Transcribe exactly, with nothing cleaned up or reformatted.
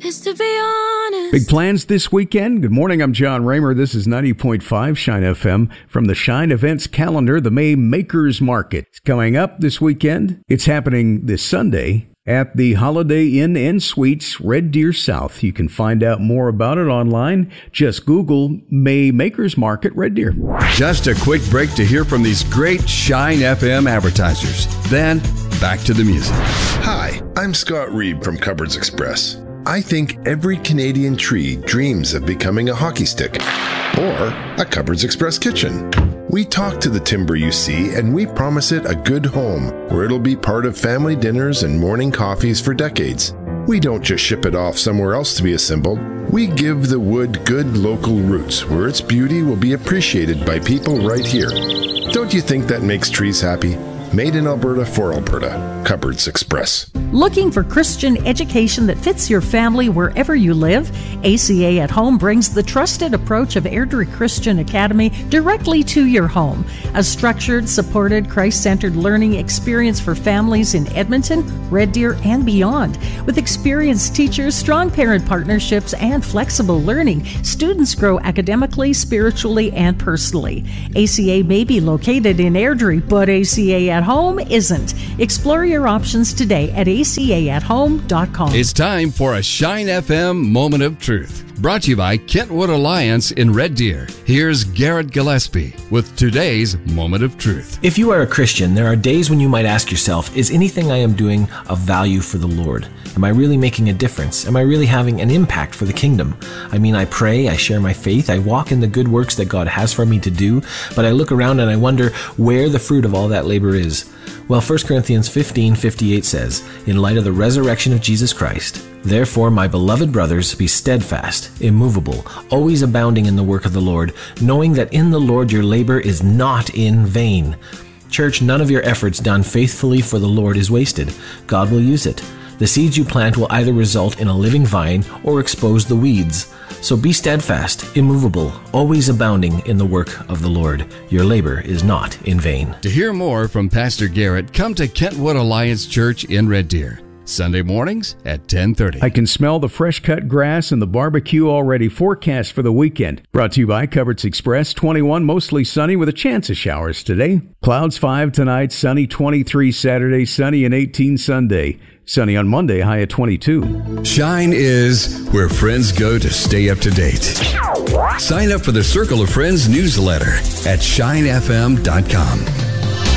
'Cause to be honest. Big plans this weekend? Good morning, I'm John Raymer. This is ninety point five Shine F M. From the Shine events calendar, the May Makers Market is coming up this weekend. It's happening this Sunday at the Holiday Inn and Suites, Red Deer South. You can find out more about it online. Just Google May Makers Market, Red Deer. Just a quick break to hear from these great Shine F M advertisers. Then, back to the music. Hi, I'm Scott Reed from Cupboards Express. I think every Canadian tree dreams of becoming a hockey stick or a Cupboards Express kitchen. We talk to the timber you see, and we promise it a good home where it'll be part of family dinners and morning coffees for decades. We don't just ship it off somewhere else to be assembled. We give the wood good local roots where its beauty will be appreciated by people right here. Don't you think that makes trees happy? Made in Alberta for Alberta. Cupboards Express. Looking for Christian education that fits your family wherever you live? A C A at Home brings the trusted approach of Airdrie Christian Academy directly to your home. A structured, supported, Christ-centered learning experience for families in Edmonton, Red Deer, and beyond. With experienced teachers, strong parent partnerships, and flexible learning, students grow academically, spiritually, and personally. A C A may be located in Airdrie, but A C A at Home isn't. Explore your options today at a c a at home dot com. It's time for a Shine F M Moment of Truth. Brought to you by Kentwood Alliance in Red Deer. Here's Garrett Gillespie with today's Moment of Truth. If you are a Christian, there are days when you might ask yourself, is anything I am doing of value for the Lord? Am I really making a difference? Am I really having an impact for the kingdom? I mean, I pray, I share my faith, I walk in the good works that God has for me to do, but I look around and I wonder where the fruit of all that labor is. Well, First Corinthians fifteen fifty-eight says, in light of the resurrection of Jesus Christ, therefore, my beloved brothers, be steadfast, immovable, always abounding in the work of the Lord, knowing that in the Lord your labor is not in vain. Church, none of your efforts done faithfully for the Lord is wasted. God will use it. The seeds you plant will either result in a living vine or expose the weeds. So be steadfast, immovable, always abounding in the work of the Lord. Your labor is not in vain. To hear more from Pastor Garrett, come to Kentwood Alliance Church in Red Deer. Sunday mornings at ten thirty. I can smell the fresh-cut grass and the barbecue already. Forecast for the weekend. Brought to you by Cupboards Express. twenty-one, mostly sunny with a chance of showers today. Clouds five tonight, sunny twenty-three Saturday, sunny and eighteen Sunday. Sunny on Monday, high at twenty-two. Shine is where friends go to stay up to date. Sign up for the Circle of Friends newsletter at shine f m dot com.